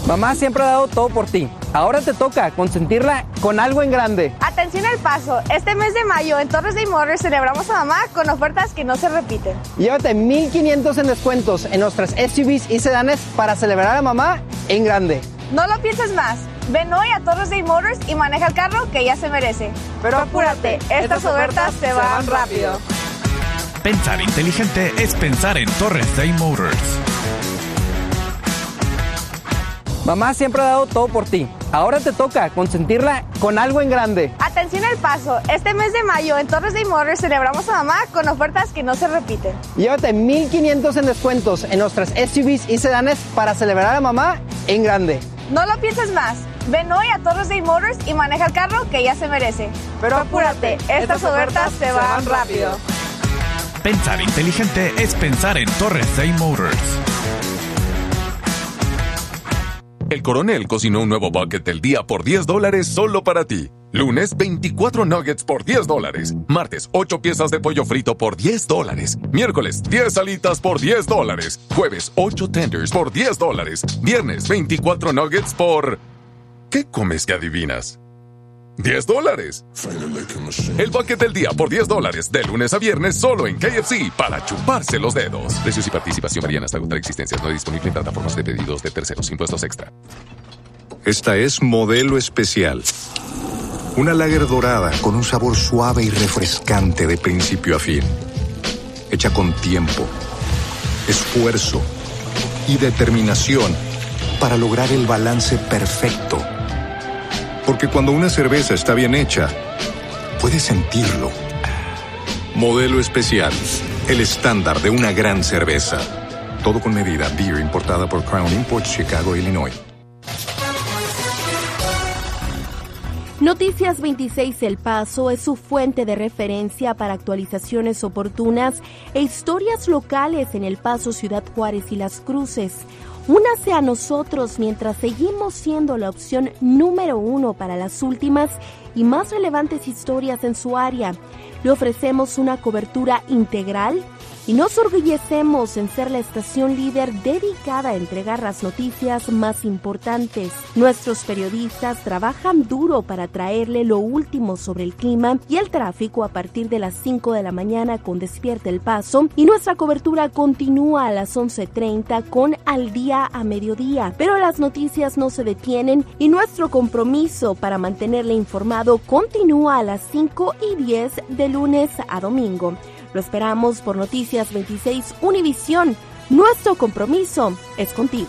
Mamá siempre ha dado todo por ti. Ahora te toca consentirla con algo en grande. Atención al paso. Este mes de mayo en Torres Day Motors celebramos a mamá con ofertas que no se repiten. Llévate 1,500 en descuentos en nuestras SUVs y sedanes para celebrar a mamá en grande. No lo pienses más. Ven hoy a Torres Day Motors y maneja el carro que ya se merece. Pero apúrate, estas ofertas se van rápido. Pensar inteligente es pensar en Torres Day Motors. Mamá siempre ha dado todo por ti. Ahora te toca consentirla con algo en grande. Atención al paso. Este mes de mayo en Torres Day Motors celebramos a mamá con ofertas que no se repiten. Llévate 1,500 en descuentos en nuestras SUVs y sedanes para celebrar a mamá en grande. No lo pienses más. Ven hoy a Torres Day Motors y maneja el carro que ya se merece. Pero apúrate, estas ofertas se van rápido. Pensar inteligente es pensar en Torres Day Motors. El Coronel cocinó un nuevo bucket del día por $10 solo para ti. Lunes, 24 nuggets por $10. Martes, 8 piezas de pollo frito por $10. Miércoles, 10 alitas por $10. Jueves, 8 tenders por $10. Viernes, 24 nuggets por... ¿Qué comes que adivinas? $10. El bucket del día por $10 de lunes a viernes solo en KFC para chuparse los dedos. Precios y participación varían hasta agotar existencias. No disponible en plataformas de pedidos de terceros. Impuestos extra. Esta es Modelo Especial. Una lager dorada con un sabor suave y refrescante de principio a fin. Hecha con tiempo, esfuerzo y determinación para lograr el balance perfecto. Porque cuando una cerveza está bien hecha, puedes sentirlo. Modelo Especial, el estándar de una gran cerveza. Todo con medida. Beer importada por Crown Imports, Chicago, Illinois. Noticias 26 El Paso es su fuente de referencia para actualizaciones oportunas e historias locales en El Paso, Ciudad Juárez y Las Cruces. Únase a nosotros mientras seguimos siendo la opción número 1 para las últimas y más relevantes historias en su área. Le ofrecemos una cobertura integral y nos orgullecemos en ser la estación líder dedicada a entregar las noticias más importantes. Nuestros periodistas trabajan duro para traerle lo último sobre el clima y el tráfico a partir de las 5 de la mañana con Despierta El Paso, y nuestra cobertura continúa a las 11:30 con Al Día a Mediodía. Pero las noticias no se detienen y nuestro compromiso para mantenerle informado continúa a las 5:10 de lunes a domingo. Lo esperamos por Noticias 26 Univisión. Nuestro compromiso es contigo.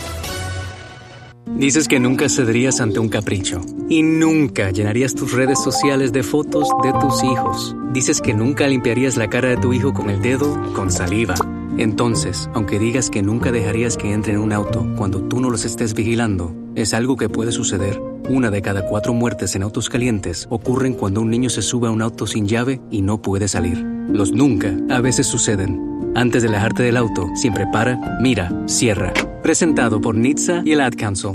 Dices que nunca cederías ante un capricho y nunca llenarías tus redes sociales de fotos de tus hijos. Dices que nunca limpiarías la cara de tu hijo con el dedo con saliva. Entonces, aunque digas que nunca dejarías que entren en un auto cuando tú no los estés vigilando, es algo que puede suceder. 1 de cada 4 muertes en autos calientes ocurren cuando un niño se sube a un auto sin llave y no puede salir. Los nunca a veces suceden. Antes de alejarte del auto, siempre para, mira, cierra. Presentado por NHTSA y el Ad Council.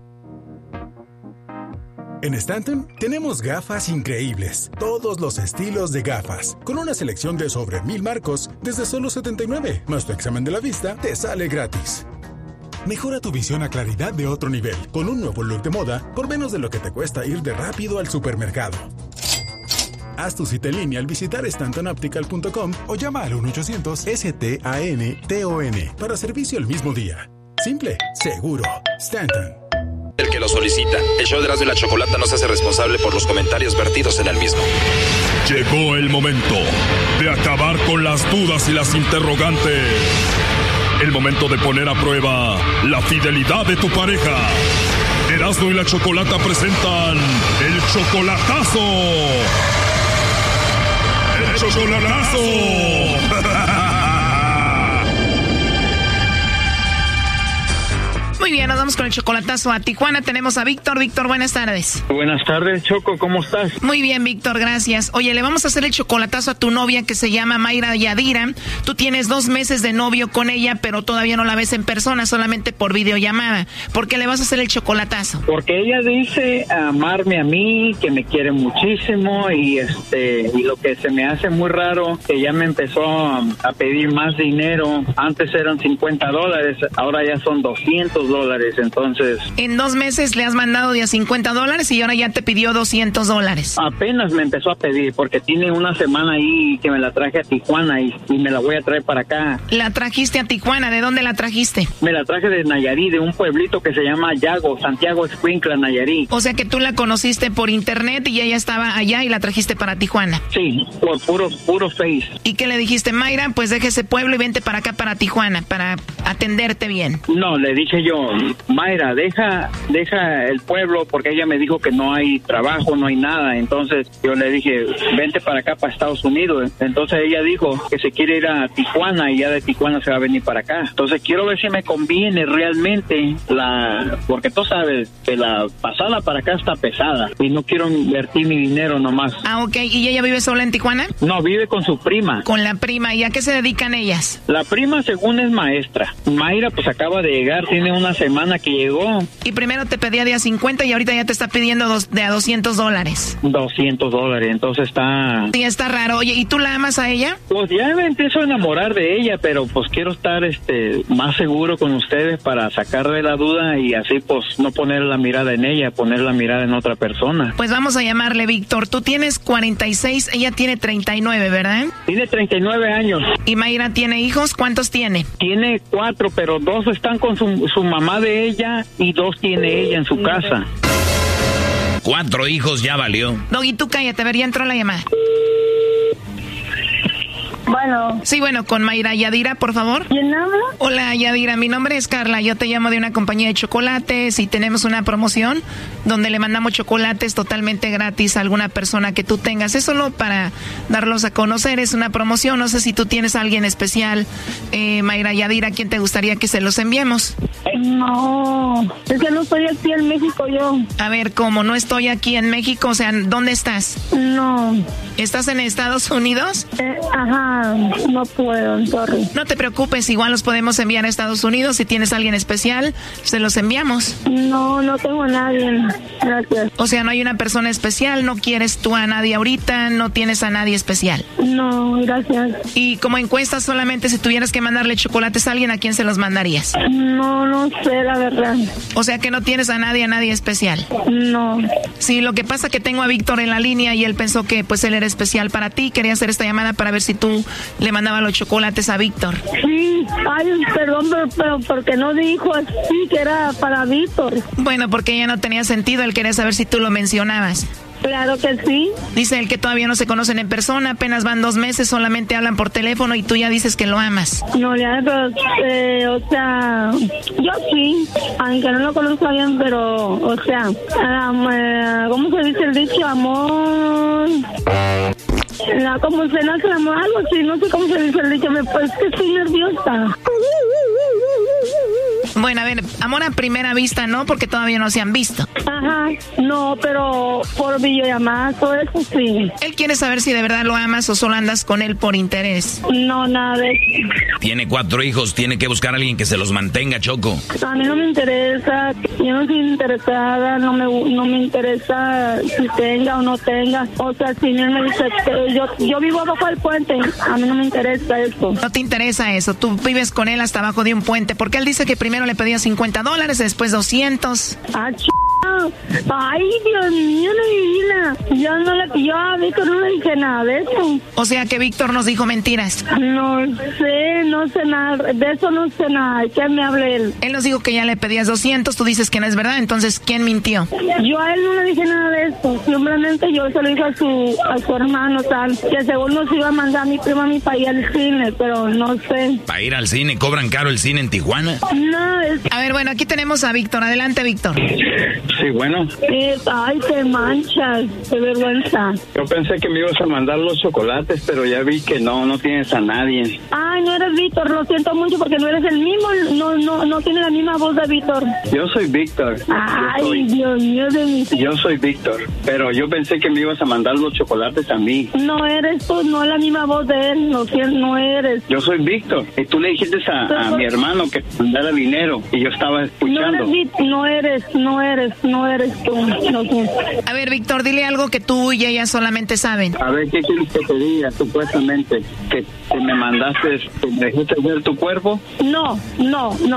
En Stanton tenemos gafas increíbles, todos los estilos de gafas, con una selección de sobre 1,000 marcos desde solo $79, más tu examen de la vista te sale gratis. Mejora tu visión a claridad de otro nivel, con un nuevo look de moda por menos de lo que te cuesta ir de rápido al supermercado. Haz tu cita en línea al visitar StantonOptical.com o llama al 1-800-STANTON para servicio el mismo día. Simple, seguro, Stanton. El que lo solicita. El show de Erasmo y la Chocolata no se hace responsable por los comentarios vertidos en el mismo. Llegó el momento de acabar con las dudas y las interrogantes. El momento de poner a prueba la fidelidad de tu pareja. Erasmo y la Chocolata presentan el chocolatazo. ¡El chocolatazo! Muy bien, nos vamos con el chocolatazo a Tijuana. Tenemos a Víctor. Víctor, buenas tardes. Buenas tardes, Choco, ¿cómo estás? Muy bien, Víctor, gracias. Oye, le vamos a hacer el chocolatazo a tu novia que se llama Mayra Yadira. Tú tienes 2 meses de novio con ella, pero todavía no la ves en persona, solamente por videollamada. ¿Por qué le vas a hacer el chocolatazo? Porque ella dice amarme a mí, que me quiere muchísimo y lo que se me hace muy raro, que ya me empezó a pedir más dinero. Antes eran $50, ahora ya son $200. $200. Entonces... En 2 meses le has mandado de a $50 y ahora ya te pidió $200. Apenas me empezó a pedir porque tiene una semana ahí que me la traje a Tijuana y me la voy a traer para acá. ¿La trajiste a Tijuana? ¿De dónde la trajiste? Me la traje de Nayarit, de un pueblito que se llama Yago, Santiago Escuincla, Nayarit. O sea que tú la conociste por internet y ella estaba allá y la trajiste para Tijuana. Sí, por puro Face. ¿Y qué le dijiste, Mayra? Pues deja ese pueblo y vente para acá, para Tijuana, para atenderte bien. No, le dije yo, Mayra, deja el pueblo porque ella me dijo que no hay trabajo, no hay nada. Entonces yo le dije, vente para acá, para Estados Unidos. Entonces ella dijo que se quiere ir a Tijuana y ya de Tijuana se va a venir para acá. Entonces quiero ver si me conviene realmente porque tú sabes que la pasada para acá está pesada y no quiero invertir mi dinero nomás. Ah, ok. ¿Y ella vive sola en Tijuana? No, vive con su prima. Con la prima. ¿Y a qué se dedican ellas? La prima según es maestra. Mayra pues acaba de llegar, tiene una semana que llegó. Y primero te pedía de a 50 y ahorita ya te está pidiendo de a $200. $200, entonces está... Sí, está raro. Oye, ¿y tú la amas a ella? Pues ya me empiezo a enamorar de ella, pero pues quiero estar más seguro con ustedes para sacarle la duda y así pues no poner la mirada en ella, poner la mirada en otra persona. Pues vamos a llamarle Víctor. Tú tienes 46, ella tiene 39, ¿verdad? Tiene 39 años. ¿Y Mayra tiene hijos? ¿Cuántos tiene? Tiene 4, pero 2 están con su mamá de ella y 2 tiene ella en su casa. 4 hijos ya valió. Doggy, tú cállate, a ver, ya entró la llamada. Bueno. Sí, bueno, con Mayra Yadira, por favor. ¿Quién habla? Hola, Yadira, mi nombre es Carla. Yo te llamo de una compañía de chocolates y tenemos una promoción donde le mandamos chocolates totalmente gratis a alguna persona que tú tengas. Es solo para darlos a conocer, es una promoción. No sé si tú tienes a alguien especial, Mayra Yadira, ¿a quién te gustaría que se los enviemos? No, es que no estoy aquí en México yo. A ver, ¿cómo no estoy aquí en México? O sea, ¿dónde estás? No. ¿Estás en Estados Unidos? Ajá, no puedo, sorry. No te preocupes, igual los podemos enviar a Estados Unidos. Si tienes a alguien especial, se los enviamos. No, no tengo a nadie, gracias. O sea, no hay una persona especial, no quieres tú a nadie ahorita, no tienes a nadie especial. No, gracias. Y como encuesta, solamente si tuvieras que mandarle chocolates a alguien, ¿a quién se los mandarías? No sé, la verdad. O sea que no tienes a nadie especial. No. Sí, lo que pasa que tengo a Víctor en la línea y él pensó que pues él era especial para ti. Quería hacer esta llamada para ver si tú le mandabas los chocolates a Víctor. Sí, ay, perdón, pero porque no dijo así que era para Víctor. Bueno, porque ya no tenía sentido, él quería saber si tú lo mencionabas. Claro que sí. Dice él que todavía no se conocen en persona, apenas van 2 meses, solamente hablan por teléfono y tú ya dices que lo amas. No, ya, pero, o sea, yo sí, aunque no lo conozco bien, pero, o sea, ¿cómo se dice el dicho? Amor... como se nace el amor, algo así, no sé cómo se dice el dicho, pues que estoy nerviosa. Bueno, a ver, amor a primera vista no, porque todavía no se han visto. Ajá, no, pero por videollamada, todo eso sí. Él quiere saber si de verdad lo amas o solo andas con él por interés. No, nada de eso. Tiene 4 hijos, tiene que buscar a alguien que se los mantenga, Choco. A mí no me interesa, yo no estoy interesada, no me interesa si tenga o no tenga. O sea, si él me dice que yo vivo abajo del puente, a mí no me interesa eso. No te interesa eso, tú vives con él hasta abajo de un puente, porque él dice que primero le pedía $50, después 200. Ay, Dios mío, yo a Víctor no le dije nada de eso. O sea que Víctor nos dijo mentiras. No sé nada, de eso no sé nada. ¿Qué me hable él? Él nos dijo que ya le pedías 200, tú dices que no es verdad, entonces ¿quién mintió? Yo a él no le dije nada de eso, simplemente yo se lo dije a su hermano, tal, que según nos iba a mandar a mi prima a mi país al cine, pero no sé. ¿Para ir al cine? ¿Cobran caro el cine en Tijuana? No, A ver, bueno, aquí tenemos a Víctor. Adelante, Víctor. Sí, bueno. Ay, te manchas, qué vergüenza. Yo pensé que me ibas a mandar los chocolates, pero ya vi que no tienes a nadie. Ay, no eres Víctor, lo siento mucho porque no eres el mismo, no tiene la misma voz de Víctor. Yo soy Víctor. Ay, Dios mío de mí. Yo soy Víctor, pero yo pensé que me ibas a mandar los chocolates a mí. No eres tú, no es la misma voz de él, no eres. Yo soy Víctor, y tú le dijiste a mi hermano que mandara dinero, y yo estaba escuchando. No eres tú. No sé. A ver, Víctor, dile algo que tú y ella solamente saben. A ver, ¿qué quieres que te diga supuestamente? ¿Que me mandaste, que me dejaste ver tu cuerpo? No.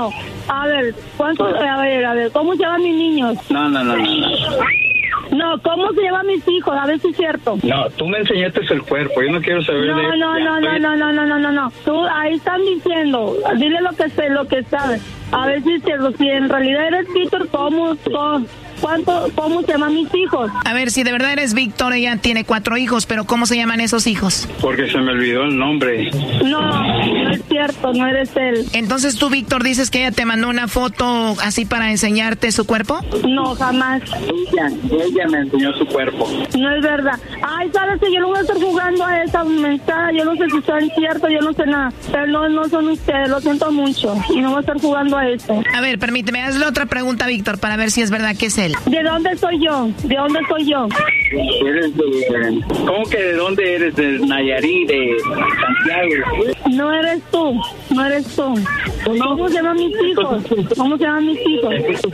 A ver, ¿cómo se llaman mis niños? No. No, ¿cómo se llaman mis hijos? A ver si es cierto. No, tú me enseñaste el cuerpo, yo no quiero saber de eso. No. Tú ahí están diciendo, dile lo que sabes. A ver si es cierto, si en realidad eres Víctor, ¿cómo se llaman mis hijos? A ver, si de verdad eres Víctor, ella tiene 4 hijos, pero ¿cómo se llaman esos hijos? Porque se me olvidó el nombre. No es cierto, no eres él. Entonces tú, Víctor, dices que ella te mandó una foto así para enseñarte su cuerpo. No, jamás. Ella me enseñó su cuerpo. No es verdad. Ay, sabes que yo no voy a estar jugando a esa mensaje, yo no sé si son ciertos, yo no sé nada. Pero no son ustedes, lo siento mucho. Y no voy a estar jugando a eso. A ver, permíteme, hazle otra pregunta, Víctor, para ver si es verdad que es él. ¿De dónde soy yo? ¿Eres de... ¿Cómo que de dónde eres? ¿De Nayarit, de Santiago? No eres tú. ¿Cómo se llaman mis hijos? ¿Cómo se llaman mis hijos?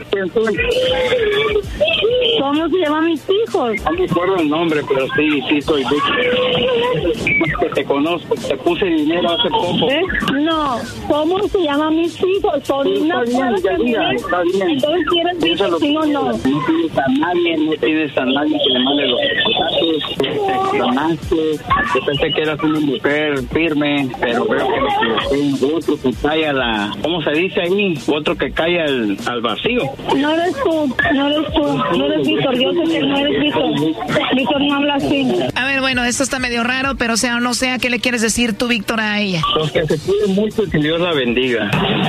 No me acuerdo el nombre, pero sí soy Víctor. Te conozco, te puse dinero hace poco. No, ¿cómo se llaman mis hijos? Son una cosa que miren. Entonces, ¿quieres Víctor, sí o no? No tienes a nadie que le mande los mensajes. Yo pensé que eras una mujer firme, pero veo que me equivoqué. Otro que cae a la... ¿Cómo se dice ahí? Otro que cae al vacío. No eres tú. No eres Víctor. Yo sé que no eres Víctor. Víctor no habla así. A ver, bueno, esto está medio raro, pero sea o no sea, ¿qué le quieres decir tú, Víctor, a ella? Pues que se cuide mucho y que Dios la bendiga.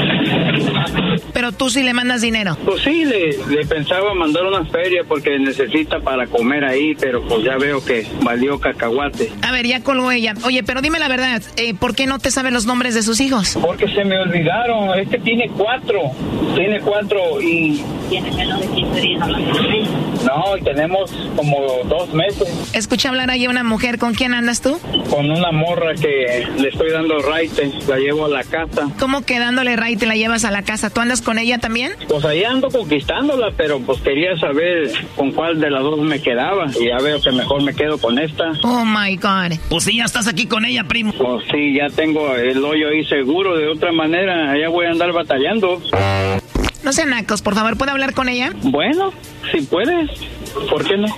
Pero tú sí le mandas dinero. Pues sí, le pensaba mandar una feria porque necesita para comer ahí, pero pues ya veo que valió cacahuate. A ver, ya colgó ella. Oye, pero dime la verdad, ¿por qué no te saben los nombres de sus hijos? Porque se me olvidaron, es que tiene 4 y... ¿Tiene menos de 15 días? No, tenemos como 2 meses. Escucha hablar ahí una mujer, ¿con quién andas tú? Con una morra que le estoy dando raite, la llevo a la casa. ¿Cómo que dándole raite la llevas a la casa? ¿Tú andas con ella también? Pues ahí ando conquistándola, pero pues quería saber con cuál de las dos me quedaba. Y ya veo que mejor me quedo con esta. Oh my God. Pues sí, ya estás aquí con ella, primo. Pues sí, ya tengo el hoyo ahí seguro. De otra manera, allá voy a andar batallando. No sean nacos, por favor, ¿puedo hablar con ella? Bueno, si puedes, ¿por qué no?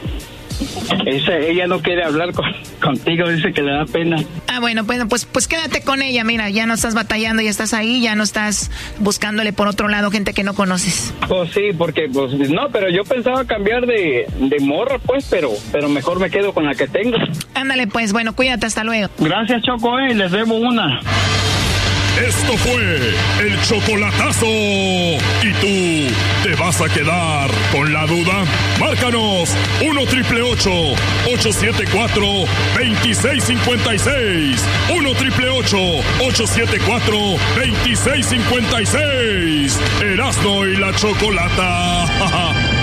Ella no quiere hablar contigo, dice que le da pena. Ah, bueno, pues quédate con ella, mira, ya no estás batallando, ya estás ahí, ya no estás buscándole por otro lado gente que no conoces. Pues sí, porque, pues, no, pero yo pensaba cambiar de morra, pues, pero mejor me quedo con la que tengo. Ándale, pues, bueno, cuídate, hasta luego. Gracias, Choco, les debo una. Esto fue el chocolatazo. ¿Y tú te vas a quedar con la duda? Márcanos 1-888-874-2656. 1-888-874-2656. Erasmo y la Chocolata.